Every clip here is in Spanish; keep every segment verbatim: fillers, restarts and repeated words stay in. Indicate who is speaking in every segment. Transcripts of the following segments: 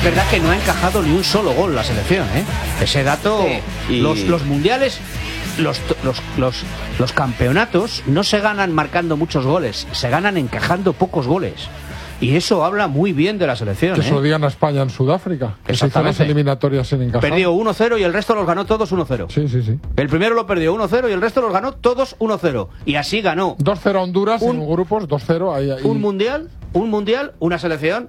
Speaker 1: verdad que no ha encajado ni un solo gol la selección, ¿eh? Ese dato, sí. los, los mundiales, los, los, los, los campeonatos no se ganan marcando muchos goles, se ganan encajando pocos goles. Y eso habla muy bien de la selección.
Speaker 2: Que se lo
Speaker 1: ¿eh?
Speaker 2: digan a España en Sudáfrica, que se hizo las eliminatorias sin encajar.
Speaker 1: Perdió uno cero y el resto los ganó todos uno cero.
Speaker 2: Sí, sí, sí.
Speaker 1: El primero lo perdió uno cero y el resto los ganó todos uno cero. Y así ganó.
Speaker 2: dos cero a Honduras
Speaker 1: un,
Speaker 2: en grupos, dos cero. Ahí, ahí.
Speaker 1: Un mundial, un mundial, una selección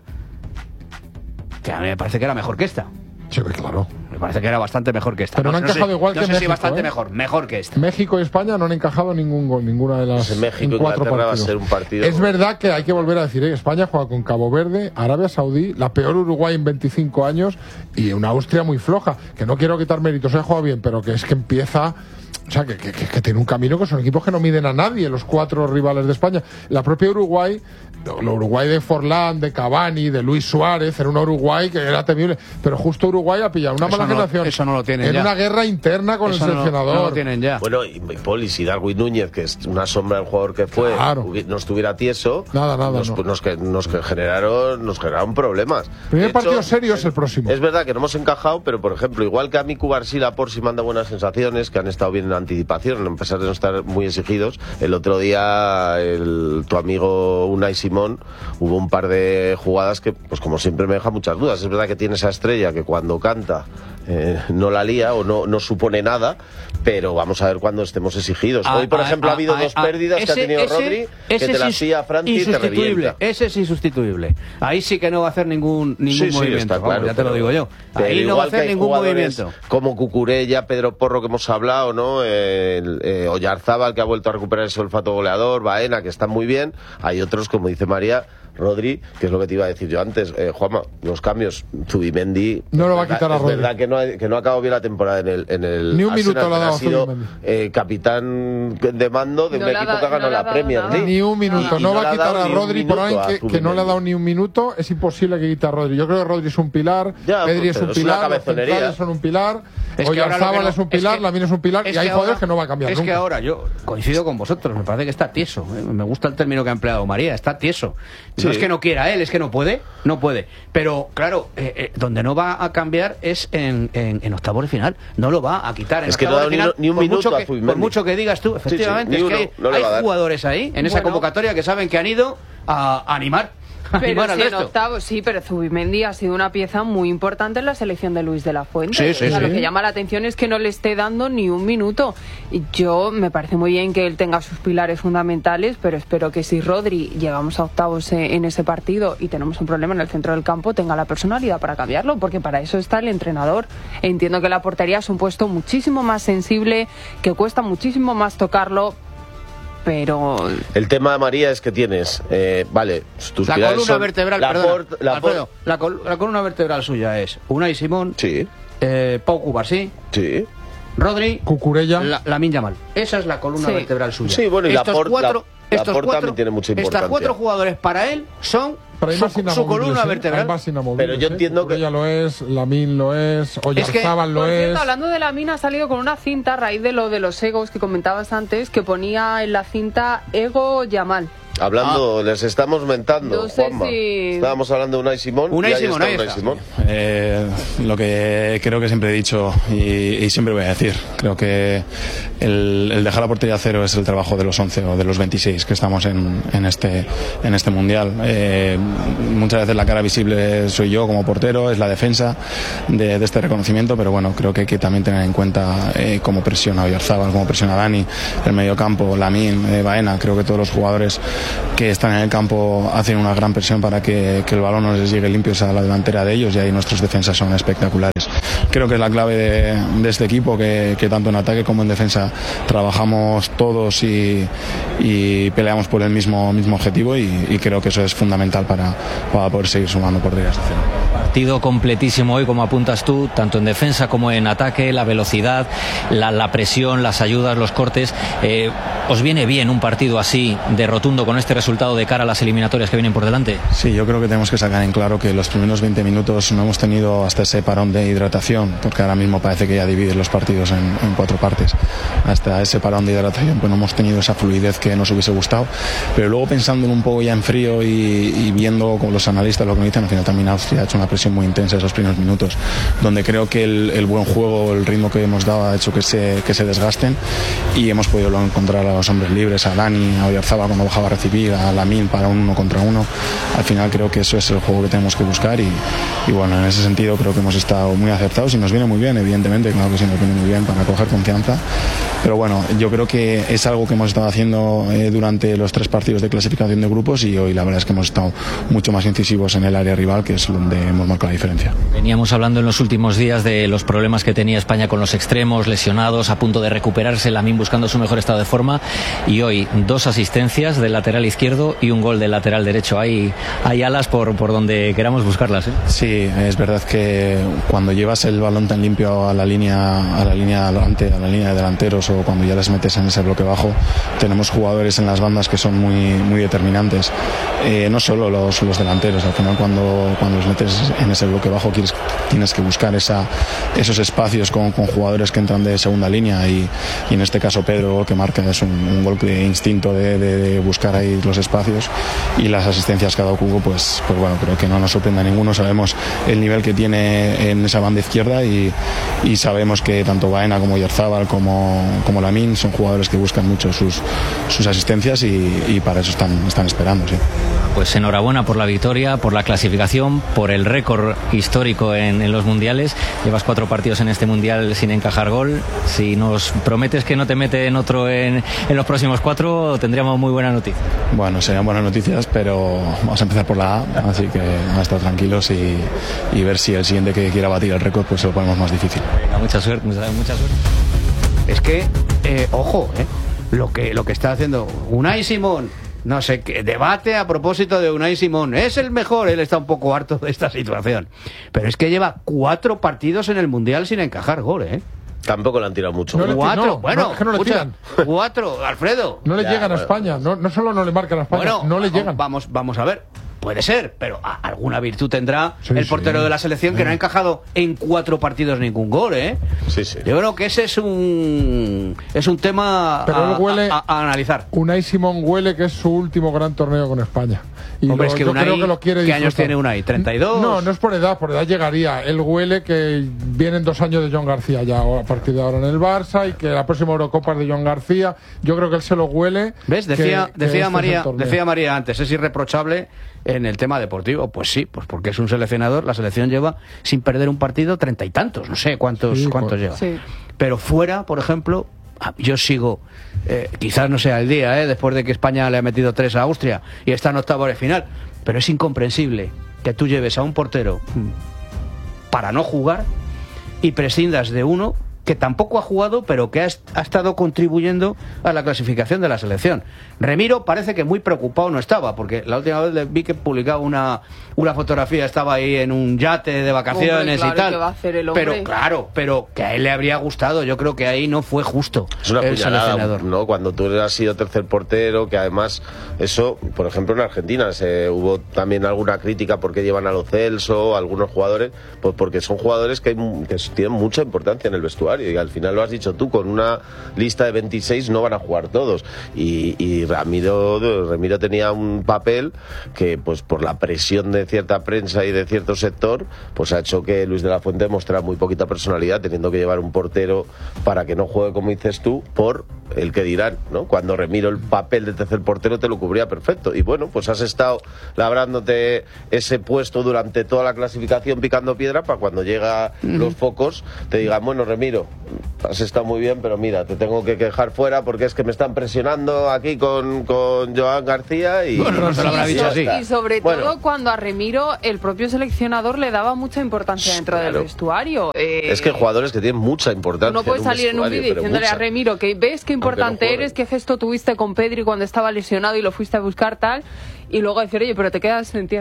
Speaker 1: que a mí me parece que era mejor que esta.
Speaker 2: Sí, claro.
Speaker 1: Me parece que era bastante mejor que esta.
Speaker 2: Pero no,
Speaker 1: no
Speaker 2: han encajado
Speaker 1: sé,
Speaker 2: igual
Speaker 1: no
Speaker 2: que
Speaker 1: sé
Speaker 2: México.
Speaker 1: Si bastante
Speaker 2: ¿eh?
Speaker 1: mejor, mejor que esta.
Speaker 2: México y España no han encajado ningún gol, ninguna de las
Speaker 3: pues México
Speaker 2: en cuatro
Speaker 3: Inglaterra
Speaker 2: partidos.
Speaker 3: Va a ser un partido.
Speaker 2: Es verdad que hay que volver a decir, ¿eh? España juega con Cabo Verde, Arabia Saudí, la peor Uruguay en veinticinco años y una Austria muy floja. Que no quiero quitar méritos, he jugado bien, pero que es que empieza. O sea, que, que, que tiene un camino que son equipos que no miden a nadie, los cuatro rivales de España. La propia Uruguay, la Uruguay de Forlán, de Cavani, de Luis Suárez, era una Uruguay que era temible. Pero justo Uruguay ha pillado una
Speaker 1: eso
Speaker 2: mala
Speaker 1: no,
Speaker 2: generación.
Speaker 1: Eso no lo tienen
Speaker 2: en
Speaker 1: ya.
Speaker 2: una guerra interna con
Speaker 1: eso
Speaker 2: el seleccionador.
Speaker 1: No, no lo tienen ya.
Speaker 3: Bueno, y, y Polis y Darwin Núñez, que es una sombra del jugador que fue,
Speaker 2: claro.
Speaker 3: no estuviera tieso,
Speaker 2: nada, nada,
Speaker 3: nos,
Speaker 2: no.
Speaker 3: nos, nos, nos, generaron, nos generaron problemas.
Speaker 2: Primer
Speaker 3: de
Speaker 2: partido
Speaker 3: hecho,
Speaker 2: serio es el próximo.
Speaker 3: Es verdad que no hemos encajado, pero por ejemplo, igual que a Miku Barsila por si manda buenas sensaciones, que han estado bien en anticipación, a pesar de no estar muy exigidos. El otro día el, tu amigo Unai Simón, hubo un par de jugadas que, pues como siempre, me deja muchas dudas. Es verdad que tiene esa estrella que cuando canta eh, no la lía o no, no supone nada, pero vamos a ver cuando estemos exigidos.
Speaker 1: A,
Speaker 3: Hoy, por
Speaker 1: a,
Speaker 3: ejemplo,
Speaker 1: a,
Speaker 3: ha habido
Speaker 1: a,
Speaker 3: dos
Speaker 1: a,
Speaker 3: pérdidas
Speaker 1: ese,
Speaker 3: que ha tenido
Speaker 1: ese,
Speaker 3: Rodri,
Speaker 1: ese
Speaker 3: que te las
Speaker 1: es
Speaker 3: pilla Franti y te revienta.
Speaker 1: Ese es insustituible. Ahí sí que no va a hacer ningún, ningún
Speaker 3: sí, sí,
Speaker 1: movimiento.
Speaker 3: Está claro,
Speaker 1: vamos, ya te lo digo yo. Ahí no va a hacer ningún movimiento.
Speaker 3: Como Cucurella, Pedro Porro, que hemos hablado, ¿no? El, eh, Oyarzábal, que ha vuelto a recuperar ese olfato goleador, Baena, que están muy bien. Hay otros, como dice María, Rodri, que es lo que te iba a decir yo antes, eh, Juanma, los cambios, Zubimendi
Speaker 2: no lo va a quitar a Rodri.
Speaker 3: Es verdad que no, ha, que no ha acabado bien la temporada en el, en el
Speaker 2: ni un
Speaker 3: Arsenal,
Speaker 2: minuto le ha dado
Speaker 3: ha sido eh, capitán de mando de
Speaker 4: no
Speaker 3: un equipo
Speaker 4: da,
Speaker 3: que ha ganado
Speaker 4: no
Speaker 3: la Premier League.
Speaker 2: Ni un minuto,
Speaker 3: y,
Speaker 2: no,
Speaker 3: y
Speaker 2: va
Speaker 3: no
Speaker 2: a quitar a Rodri por alguien que, que no le ha dado ni un minuto, es imposible que quite a Rodri. Yo creo que Rodri es un pilar,
Speaker 3: ya,
Speaker 2: Pedri es un
Speaker 3: es
Speaker 2: pilar, los centrales son un pilar, Oyarzábal no, es un pilar, es que, Lamine es un pilar, y hay jugadores que no va a cambiar
Speaker 1: es
Speaker 2: nunca.
Speaker 1: Es que ahora, yo coincido con vosotros, me parece que está tieso. ¿eh? Me gusta el término que ha empleado María, está tieso. Sí. No es que no quiera él, es que no puede, no puede. Pero, claro, eh, eh, donde no va a cambiar es en, en, en octavos de final. No lo va a quitar en
Speaker 3: es que
Speaker 1: octavos
Speaker 3: no
Speaker 1: de final.
Speaker 3: Ni un minuto
Speaker 1: por mucho, que, por mucho que digas tú, efectivamente, sí, sí, es que
Speaker 3: uno,
Speaker 1: hay,
Speaker 3: no
Speaker 1: hay jugadores ahí, en bueno, esa convocatoria, que saben que han ido a, a animar.
Speaker 4: Pero si en octavos, sí, pero Zubimendi ha sido una pieza muy importante en la selección de Luis de la Fuente.
Speaker 1: Sí, sí,
Speaker 4: o sea,
Speaker 1: sí.
Speaker 4: Lo que llama la atención es que no le esté dando ni un minuto. Y yo me parece muy bien que él tenga sus pilares fundamentales, pero espero que si Rodri llegamos a octavos en ese partido y tenemos un problema en el centro del campo, tenga la personalidad para cambiarlo, porque para eso está el entrenador. Entiendo que la portería es un puesto muchísimo más sensible, que cuesta muchísimo más tocarlo. Pero
Speaker 3: el tema de María es que tienes, eh, vale, tus
Speaker 1: la columna
Speaker 3: son
Speaker 1: vertebral,
Speaker 3: la
Speaker 1: perdona,
Speaker 3: port, la,
Speaker 1: Alfredo, la, col la columna vertebral suya es Unai Simón,
Speaker 3: sí,
Speaker 1: eh, Pau Cubarsí,
Speaker 3: sí,
Speaker 1: Rodri,
Speaker 2: Cucurella,
Speaker 1: la, Lamine Yamal. Esa es la columna
Speaker 4: sí.
Speaker 1: vertebral suya.
Speaker 3: Sí, bueno, y
Speaker 1: estos
Speaker 3: la Port,
Speaker 1: cuatro,
Speaker 3: la,
Speaker 1: estos
Speaker 3: la Port
Speaker 1: cuatro,
Speaker 3: también tiene mucha importancia.
Speaker 1: Estos cuatro jugadores para él son su, su columna
Speaker 2: ¿eh?
Speaker 1: vertebral.
Speaker 2: Pero
Speaker 3: yo entiendo
Speaker 2: ¿eh? que ella lo es, Lamine lo es, Oyarzábal
Speaker 4: es que,
Speaker 2: lo
Speaker 4: por
Speaker 2: es.
Speaker 4: Cierto, hablando de Lamine, ha salido con una cinta a raíz de lo de los egos que comentabas antes, que ponía en la cinta Ego Yamal.
Speaker 3: Hablando, ah. les estamos mentando,
Speaker 4: no sé
Speaker 3: Juanma.
Speaker 4: Si...
Speaker 3: Estábamos hablando de Unai Simón.
Speaker 1: Unai
Speaker 3: y ahí
Speaker 1: Simón,
Speaker 3: está
Speaker 1: ahí
Speaker 3: Unai
Speaker 1: está.
Speaker 3: Simón.
Speaker 5: Eh, lo que creo que siempre he dicho y, y siempre voy a decir, creo que el, el dejar la portería a cero es el trabajo de los once o de los veintiséis que estamos en, en, este, en este mundial. Eh, muchas veces la cara visible soy yo como portero, es la defensa de, de este reconocimiento, pero bueno, creo que hay que también tener en cuenta eh, cómo presiona Oyarzábal, cómo presiona Dani, el mediocampo, Lamine, eh, Baena. Creo que todos los jugadores que están en el campo hacen una gran presión para que, que el balón no les llegue limpios a la delantera de ellos, y ahí nuestros defensas son espectaculares. Creo que es la clave de, de este equipo, que, que tanto en ataque como en defensa trabajamos todos y, y peleamos por el mismo, mismo objetivo, y, y creo que eso es fundamental para, para poder seguir sumando porterías de cero.
Speaker 6: Partido completísimo hoy, como apuntas tú, tanto en defensa como en ataque, la velocidad, la, la presión, las ayudas, los cortes. Eh, ¿Os viene bien un partido así de rotundo con este resultado de cara a las eliminatorias que vienen por delante?
Speaker 5: Sí, yo creo que tenemos que sacar en claro que los primeros veinte minutos no hemos tenido hasta ese parón de hidratación, porque ahora mismo parece que ya dividen los partidos en, en cuatro partes. Hasta ese parón de hidratación pues no hemos tenido esa fluidez que nos hubiese gustado, pero luego pensando un poco ya en frío y, y viendo con los analistas lo que me dicen, al final también Austria ha hecho una presión muy intensa esos primeros minutos, donde creo que el, el buen juego, el ritmo que hemos dado ha hecho que se, que se desgasten y hemos podido luego encontrar a los hombres libres, a Dani, a Oyarzabal cuando bajaba a recibir, a Lamine para un uno contra uno. Al final creo que eso es el juego que tenemos que buscar y, y bueno, en ese sentido creo que hemos estado muy acertados y nos viene muy bien, evidentemente, claro que sí nos viene muy bien para coger confianza, pero bueno, yo creo que es algo que hemos estado haciendo eh, durante los tres partidos de clasificación de grupos y hoy la verdad es que hemos estado mucho más incisivos en el área rival, que es donde hemos marcado la diferencia.
Speaker 6: Veníamos hablando en los últimos días de los problemas que tenía España con los extremos, lesionados, a punto de recuperarse, Lamine buscando su mejor estado de forma y hoy dos asistencias del lateral izquierdo y un gol del lateral derecho. Hay, hay alas por, por donde queramos buscarlas, ¿eh?
Speaker 5: Sí, es verdad que cuando llevas el balón tan limpio a la línea, a la línea delante, a la línea de delanteros o cuando ya les metes en ese bloque bajo, tenemos jugadores en las bandas que son muy, muy determinantes. Eh, no solo los, los delanteros, al final cuando, cuando los metes en ese bloque bajo quieres, tienes que buscar esa, esos espacios con, con jugadores que entran de segunda línea y, y en este caso Pedro, el gol que marca es un, un gol de instinto de, de, de buscar ahí los espacios y las asistencias que ha dado Cubo, pues, pues bueno, creo que no nos sorprende a ninguno, sabemos el nivel que tiene en esa banda izquierda y, y sabemos que tanto Baena como Oyarzabal como, como Lamine son jugadores que buscan mucho sus, sus asistencias y, y para eso están, están esperando, sí.
Speaker 6: Pues enhorabuena por la victoria, por la clasificación, por el récord histórico en, en los mundiales. Llevas cuatro partidos en este mundial sin encajar gol. Si nos prometes que no te mete en otro en, en los próximos cuatro, tendríamos muy buena noticia.
Speaker 5: Bueno, serían buenas noticias, pero vamos a empezar por la A, así que vamos a estar tranquilos y, y ver si el siguiente que quiera batir el récord pues se lo ponemos más difícil.
Speaker 6: Venga, mucha suerte, mucha, mucha suerte.
Speaker 1: Es que, eh, ojo, eh, lo que lo que está haciendo Unai Simón, no sé qué debate a propósito de Unai Simón, es el mejor, él está un poco harto de esta situación, pero es que lleva cuatro partidos en el Mundial sin encajar gol, ¿eh?
Speaker 3: Tampoco le han tirado mucho.
Speaker 2: No le-
Speaker 1: Cuatro,
Speaker 2: no,
Speaker 1: bueno,
Speaker 2: no, es que no le
Speaker 1: escucha,
Speaker 2: tiran.
Speaker 1: cuatro, Alfredo.
Speaker 2: No le
Speaker 3: Ya,
Speaker 2: llegan a
Speaker 3: bueno.
Speaker 2: España, no, no solo no le marcan a España,
Speaker 1: Bueno,
Speaker 2: no le llegan.
Speaker 1: Vamos, vamos a ver. Puede ser, pero a- alguna virtud tendrá
Speaker 2: Sí,
Speaker 1: el portero
Speaker 2: sí,
Speaker 1: de la selección que
Speaker 2: sí.
Speaker 1: no ha encajado en cuatro partidos ningún gol, ¿eh?
Speaker 3: Sí, sí.
Speaker 1: Yo creo que ese es un es un tema
Speaker 2: Pero
Speaker 1: a,
Speaker 2: él huele-
Speaker 1: a- a analizar.
Speaker 2: Unai Simón huele que es su último gran torneo con España. Y
Speaker 1: Hombre,
Speaker 2: lo-
Speaker 1: es que
Speaker 2: yo
Speaker 1: Unai,
Speaker 2: creo que lo quiere
Speaker 1: ¿qué años
Speaker 2: disfrutar.
Speaker 1: tiene Unai? ¿treinta y dos?
Speaker 2: No, no es por edad, por edad llegaría. Él huele que vienen dos años de John García ya a partir de ahora en el Barça y que la próxima Eurocopa es de John García. Yo creo que él se lo huele.
Speaker 1: ¿Ves?
Speaker 2: que-
Speaker 1: Decía,
Speaker 2: que
Speaker 1: decía,
Speaker 2: este es
Speaker 1: María,
Speaker 2: el torneo.
Speaker 1: decía María antes, es irreprochable en el tema deportivo. Pues sí, pues porque es un seleccionador. La selección lleva sin perder un partido treinta y tantos, no sé cuántos,
Speaker 2: Sí,
Speaker 1: cuántos
Speaker 2: pues-
Speaker 1: lleva.
Speaker 4: Sí.
Speaker 1: Pero fuera, por ejemplo, ah, yo sigo, eh, quizás no sea el día, eh, después de que España le ha metido tres a Austria y está en octavos de final, pero es incomprensible que tú lleves a un portero mm, para no jugar y prescindas de uno que tampoco ha jugado, pero que ha, est- ha estado contribuyendo a la clasificación de la selección. Remiro parece que muy preocupado no estaba, porque la última vez le vi que publicaba una, una fotografía, estaba ahí en un yate de vacaciones.
Speaker 4: Hombre, claro,
Speaker 1: y tal.
Speaker 4: ¿qué va a hacer el hombre?
Speaker 1: Pero claro, pero que a él le habría gustado. Yo creo que ahí no fue justo
Speaker 3: Es una
Speaker 1: el
Speaker 3: puñalada,
Speaker 1: seleccionador.
Speaker 3: ¿no? Cuando tú has sido tercer portero, que además eso, por ejemplo, en Argentina se hubo también alguna crítica porque llevan a Lo Celso, algunos jugadores, pues porque son jugadores que, hay, mu- que tienen mucha importancia en el vestuario y al final lo has dicho tú, con una lista de veintiséis no van a jugar todos y, y Ramiro, Ramiro tenía un papel que pues por la presión de cierta prensa y de cierto sector pues ha hecho que Luis de la Fuente mostrara muy poquita personalidad, teniendo que llevar un portero para que no juegue como dices tú por el que dirán, ¿no? Cuando Remiro el papel de tercer portero te lo cubría perfecto y bueno, pues has estado labrándote ese puesto durante toda la clasificación picando piedra para cuando llega los focos te digan, bueno, Remiro, has estado muy bien, pero mira, te tengo que quejar fuera porque es que me están presionando aquí con, con Joan García y...
Speaker 1: Bueno, no se lo habrá
Speaker 4: Y
Speaker 1: dicho
Speaker 4: so-
Speaker 1: así.
Speaker 4: Y sobre
Speaker 3: Bueno.
Speaker 4: todo cuando a Remiro el propio seleccionador le daba mucha importancia dentro
Speaker 3: Claro.
Speaker 4: del vestuario. Eh,
Speaker 3: Es que hay jugadores que tienen mucha importancia.
Speaker 4: Tú no puedes
Speaker 3: en un
Speaker 4: salir en un
Speaker 3: vestuario,
Speaker 4: vídeo
Speaker 3: pero
Speaker 4: diciéndole a
Speaker 3: mucha.
Speaker 4: Remiro que ves qué importante
Speaker 3: juegue.
Speaker 4: eres, qué gesto tuviste con Pedri cuando estaba lesionado y lo fuiste a buscar tal, y luego decir, oye, pero te quedas en tierra.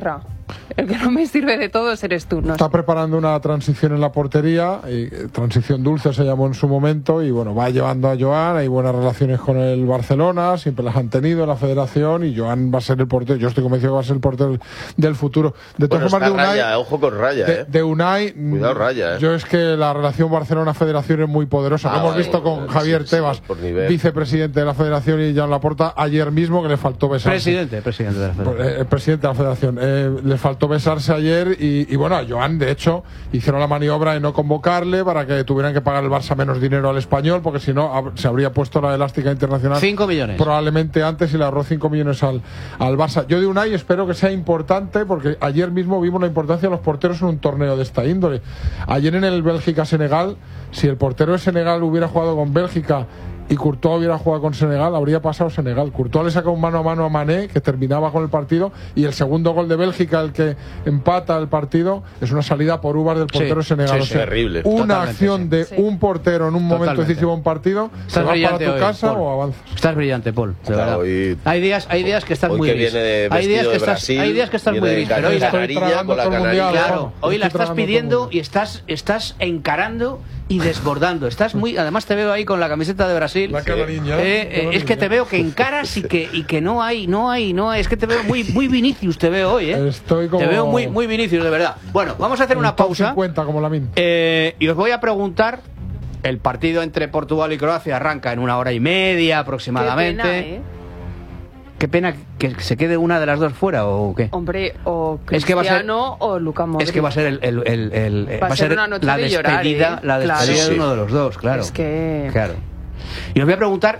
Speaker 4: El que no me sirve de todo eres tú. No
Speaker 2: Está
Speaker 4: sé.
Speaker 2: preparando una transición en la portería, y, eh, transición dulce se llamó en su momento, y bueno, va llevando a Joan, hay buenas relaciones con el Barcelona, siempre las han tenido en la federación, y Joan va a ser el portero, yo estoy convencido que va a ser el portero del futuro. De todas
Speaker 3: Bueno,
Speaker 2: formas,
Speaker 3: está
Speaker 2: de Unai,
Speaker 3: Raya, ojo con Raya,
Speaker 2: de,
Speaker 3: eh.
Speaker 2: de Unai,
Speaker 3: Cuidado, Raya, eh.
Speaker 2: yo es que la relación Barcelona-Federación es muy poderosa.
Speaker 3: Ah,
Speaker 2: Lo hemos
Speaker 3: vale,
Speaker 2: visto con
Speaker 3: sí,
Speaker 2: Javier
Speaker 3: sí,
Speaker 2: Tebas,
Speaker 3: por nivel.
Speaker 2: vicepresidente de la federación, y Joan Laporta ayer mismo, que le faltó besarse.
Speaker 1: Presidente, presidente de la Federación.
Speaker 2: Eh, El presidente de la federación. Eh, le faltó besarse ayer y, y bueno, a Joan, de hecho, hicieron la maniobra de no convocarle para que tuvieran que pagar el Barça menos dinero al Español, porque si no, hab- se habría puesto la elástica internacional.
Speaker 1: Cinco millones.
Speaker 2: Probablemente antes, y le ahorró cinco millones al, al Barça. Yo de Unai espero que sea importante, porque ayer mismo vimos la importancia de los porteros en un torneo de esta índole. Ayer en el Bélgica-Senegal, si el portero de Senegal hubiera jugado con Bélgica y Courtois hubiera jugado con Senegal, habría pasado Senegal. Courtois le saca un mano a mano a Mané, que terminaba con el partido, y el segundo gol de Bélgica, el que empata el partido, es una salida por uvas del portero
Speaker 1: Sí,
Speaker 2: de Senegal.
Speaker 3: sí,
Speaker 2: O sea,
Speaker 3: terrible.
Speaker 2: una
Speaker 1: Totalmente,
Speaker 2: acción
Speaker 1: sí.
Speaker 2: de
Speaker 4: Sí.
Speaker 2: un portero en un momento
Speaker 1: Totalmente.
Speaker 2: decisivo en un partido, ¿te
Speaker 1: Estás
Speaker 2: vas para
Speaker 1: brillante
Speaker 2: tu
Speaker 1: hoy,
Speaker 2: casa
Speaker 1: Paul.
Speaker 2: o avanzas?
Speaker 1: Estás brillante, Paul. De
Speaker 3: Está
Speaker 1: verdad.
Speaker 3: hoy-
Speaker 1: Hay días, hay días que estás
Speaker 3: Hoy
Speaker 1: muy
Speaker 3: que
Speaker 1: gris.
Speaker 3: viene de
Speaker 1: Hay días
Speaker 3: vestido
Speaker 1: que
Speaker 3: de
Speaker 1: estás,
Speaker 3: Brasil,
Speaker 1: hay días que estás
Speaker 3: viene
Speaker 1: muy
Speaker 3: de
Speaker 1: gris. Pero hoy la-
Speaker 3: canarilla,
Speaker 2: Estoy tragando
Speaker 3: con la
Speaker 2: todo el
Speaker 3: canarilla.
Speaker 2: mundial,
Speaker 1: Claro,
Speaker 2: Juan.
Speaker 1: hoy la
Speaker 2: Estoy
Speaker 1: estás
Speaker 2: tragando todo el
Speaker 1: pidiendo
Speaker 2: mundial.
Speaker 1: y estás, estás encarando y desbordando. Estás muy, además te veo ahí con la camiseta de Brasil.
Speaker 2: La canariña,
Speaker 1: Eh,
Speaker 2: ¿eh?
Speaker 1: eh, es que te veo que encaras y que y que no hay, no hay, no hay. Es que te veo muy, muy Vinicius, te veo hoy, ¿eh?
Speaker 2: Estoy como-
Speaker 1: Te veo muy, muy Vinicius, de verdad. Bueno, vamos a hacer una
Speaker 2: En top
Speaker 1: pausa.
Speaker 2: cincuenta como la min.
Speaker 1: Eh, y os voy a preguntar. El partido entre Portugal y Croacia arranca en una hora y media aproximadamente.
Speaker 4: Qué pena, ¿eh?
Speaker 1: Qué pena que se quede una de las dos fuera, ¿o qué?
Speaker 4: Hombre, o
Speaker 1: Es que va a ser-
Speaker 4: Cristiano o Luka Modric.
Speaker 1: Es que va a ser el, el- el- el-
Speaker 4: Va a ser una noche
Speaker 1: la
Speaker 4: de llorar,
Speaker 1: despedida,
Speaker 4: ¿eh?
Speaker 1: la
Speaker 4: Claro.
Speaker 1: despedida
Speaker 3: Sí,
Speaker 1: de
Speaker 3: sí.
Speaker 1: uno de los dos, claro.
Speaker 4: Es que-
Speaker 1: Claro. Y os voy a preguntar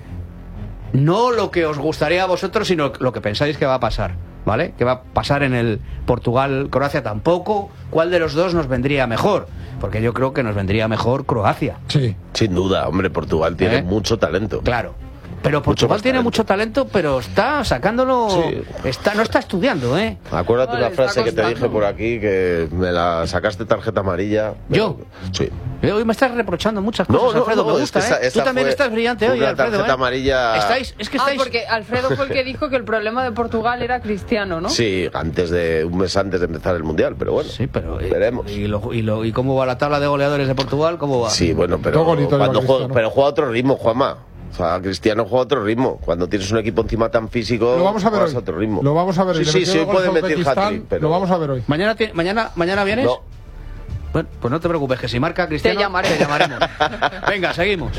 Speaker 1: no lo que os gustaría a vosotros, sino lo que pensáis que va a pasar, ¿vale? Que va a pasar en el Portugal-Croacia tampoco. ¿Cuál de los dos nos vendría mejor? Porque yo creo que nos vendría mejor Croacia.
Speaker 2: Sí.
Speaker 3: Sin duda, hombre, Portugal tiene
Speaker 1: ¿Eh?
Speaker 3: mucho talento.
Speaker 1: Claro. Pero Portugal
Speaker 3: más
Speaker 1: tiene
Speaker 3: talento.
Speaker 1: mucho talento, pero está sacándolo.
Speaker 3: Sí.
Speaker 1: Está, no está estudiando, ¿eh?
Speaker 3: Acuérdate
Speaker 4: Vale,
Speaker 3: una
Speaker 4: está
Speaker 3: frase que te
Speaker 4: costando.
Speaker 3: dije por aquí, que me la sacaste tarjeta amarilla.
Speaker 1: ¿Yo?
Speaker 3: Sí.
Speaker 1: Eh, Hoy me estás reprochando muchas
Speaker 3: No,
Speaker 1: cosas,
Speaker 3: no,
Speaker 1: Alfredo.
Speaker 3: no,
Speaker 1: me
Speaker 3: es que
Speaker 1: gusta,
Speaker 3: esa-
Speaker 1: ¿eh?
Speaker 3: esa
Speaker 1: Tú también
Speaker 3: fue
Speaker 1: estás brillante hoy,
Speaker 3: una
Speaker 1: Alfredo.
Speaker 3: tarjeta
Speaker 1: ¿eh?
Speaker 3: amarilla.
Speaker 1: Estáis, es que
Speaker 4: Ah,
Speaker 1: estáis.
Speaker 4: porque Alfredo fue el que dijo que el problema de Portugal era Cristiano, ¿no?
Speaker 3: Sí, antes de un mes antes de empezar el mundial, pero bueno.
Speaker 1: Sí, pero. eh,
Speaker 3: veremos.
Speaker 1: ¿Y, lo- y, lo- ¿Y cómo va la tabla de goleadores de Portugal? ¿Cómo va?
Speaker 3: Sí, bueno, pero
Speaker 2: Dos golitos
Speaker 3: cuando
Speaker 2: lleva
Speaker 3: juega,
Speaker 2: Cristiano.
Speaker 3: pero juega a otro ritmo, Juanma. O sea, Cristiano juega a otro ritmo. Cuando tienes un equipo encima tan físico,
Speaker 2: Lo vamos a ver
Speaker 3: juegas
Speaker 2: hoy.
Speaker 3: a otro ritmo.
Speaker 2: Lo vamos a ver hoy.
Speaker 3: Sí,
Speaker 2: Le
Speaker 3: sí,
Speaker 2: metió
Speaker 3: sí,
Speaker 2: dos
Speaker 3: puede
Speaker 2: goles a
Speaker 3: meter
Speaker 2: Uzbekistán,
Speaker 3: hat-trick, pero...
Speaker 2: Lo vamos a ver hoy.
Speaker 1: ¿Mañana, ti- mañana, ¿Mañana vienes?
Speaker 3: No.
Speaker 1: Bueno, pues no te preocupes, que si marca Cristiano.
Speaker 4: Te llamaremos.
Speaker 1: Te llamaremos. Venga, seguimos.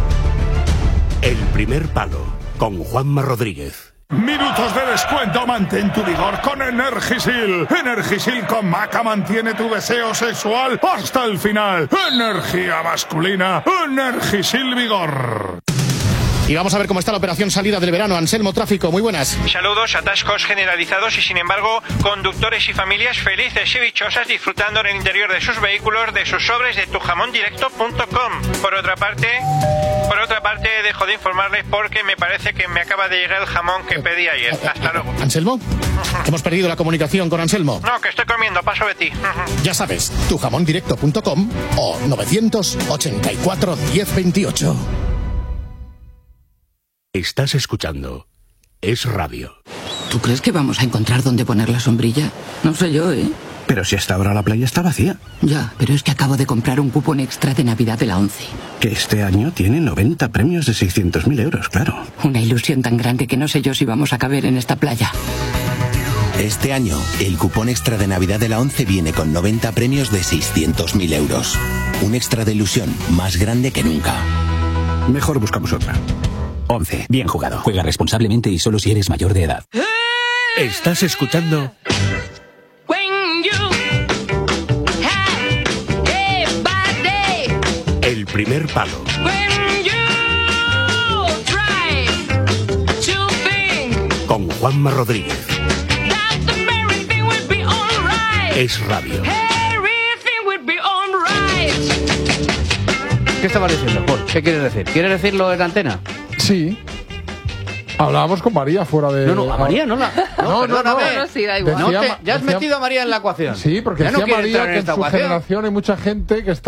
Speaker 7: El primer palo con Juanma Rodríguez.
Speaker 8: Minutos de descuento, mantén tu vigor con Energisil. Energisil con Maca mantiene tu deseo sexual hasta el final. Energía masculina, Energisil Vigor.
Speaker 9: Y vamos a ver cómo está la operación salida del verano. Anselmo Tráfico, muy buenas.
Speaker 10: Saludos, atascos generalizados y sin embargo conductores y familias felices y dichosas disfrutando en el interior de sus vehículos de sus sobres de tu jamón directo punto com. Por otra parte, por otra parte dejo de informarles porque me parece que me acaba de llegar el jamón que pedí ayer. Hasta luego.
Speaker 9: ¿Anselmo? Hemos perdido la comunicación con Anselmo.
Speaker 10: No, que estoy comiendo, paso de ti.
Speaker 9: Ya sabes, tu jamón directo punto com o novecientos ochenta y cuatro diez veintiocho.
Speaker 7: Estás escuchando Es Radio.
Speaker 11: ¿Tú crees que vamos a encontrar dónde poner la sombrilla? No sé yo, ¿eh?
Speaker 12: Pero si hasta ahora la playa está vacía.
Speaker 11: Ya, pero es que acabo de comprar un cupón extra de Navidad de la ONCE.
Speaker 12: Que este año tiene noventa premios de seiscientos mil euros, claro.
Speaker 11: Una ilusión tan grande que no sé yo si vamos a caber en esta playa.
Speaker 13: Este año, el cupón extra de Navidad de la ONCE viene con noventa premios de seiscientos mil euros. Un extra de ilusión más grande que nunca.
Speaker 12: Mejor buscamos otra. ONCE, bien jugado.
Speaker 14: Juega responsablemente y solo si eres mayor de edad.
Speaker 7: Estás escuchando El primer palo con Juanma Rodríguez. Es Radio.
Speaker 1: ¿Qué estabas diciendo, Paul? ¿Qué quieres decir? ¿Quieres decirlo en antena?
Speaker 2: Sí. Hablábamos con María fuera de...
Speaker 1: No, no, a María no la... No,
Speaker 2: No, no,
Speaker 1: perdóname.
Speaker 2: no.
Speaker 4: No, sí, da igual.
Speaker 1: No te-
Speaker 2: Decía-
Speaker 1: ya has
Speaker 2: decía-
Speaker 1: metido a María en la ecuación.
Speaker 2: Sí, porque
Speaker 1: Ya no
Speaker 2: decía
Speaker 1: quiere
Speaker 2: María
Speaker 1: entrar en
Speaker 2: que en
Speaker 1: esta
Speaker 2: su
Speaker 1: ecuación.
Speaker 2: generación hay mucha gente que está